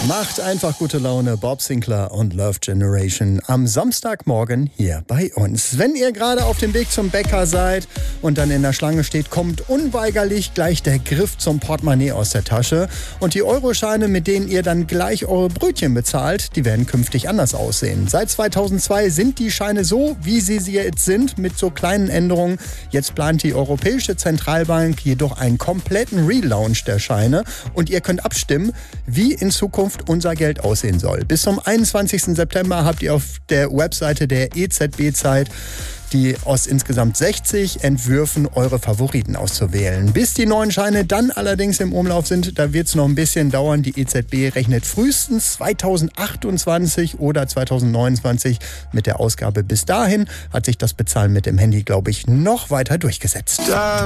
Macht einfach gute Laune, Bob Sinclair und Love Generation am Samstagmorgen hier bei uns. Wenn ihr gerade auf dem Weg zum Bäcker seid und dann in der Schlange steht, kommt unweigerlich gleich der Griff zum Portemonnaie aus der Tasche. Und die Euroscheine, mit denen ihr dann gleich eure Brötchen bezahlt, die werden künftig anders aussehen. Seit 2002 sind die Scheine so, wie sie jetzt sind, mit so kleinen Änderungen. Jetzt plant die Europäische Zentralbank jedoch einen kompletten Relaunch der Scheine. Und ihr könnt abstimmen, wie in Zukunft unser Geld aussehen soll. Bis zum 21. September habt ihr auf der Webseite der EZB Zeit, die aus insgesamt 60 Entwürfen eure Favoriten auszuwählen. Bis die neuen Scheine dann allerdings im Umlauf sind, da wird es noch ein bisschen dauern. Die EZB rechnet frühestens 2028 oder 2029 mit der Ausgabe. Bis dahin hat sich das Bezahlen mit dem Handy, glaube ich, noch weiter durchgesetzt.